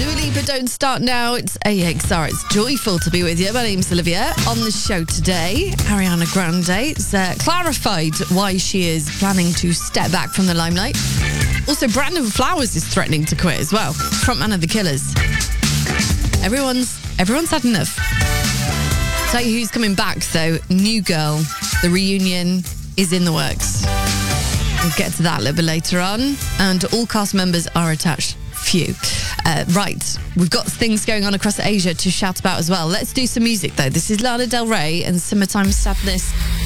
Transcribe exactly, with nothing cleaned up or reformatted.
Dua Lipa, Don't Start Now. It's A X R. It's joyful to be with you. My name's Olivia. On the show today, Ariana Grande has uh, clarified why she is planning to step back from the limelight. Also, Brandon Flowers is threatening to quit as well. Frontman of The Killers. Everyone's everyone's had enough. Tell you who's coming back, though. New Girl. The reunion is in the works. We'll get to that a little bit later on. And all cast members are attached. Few. Uh, right, we've got things going on across Asia to shout about as well. Let's do some music, though. This is Lana Del Rey and Summertime Sadness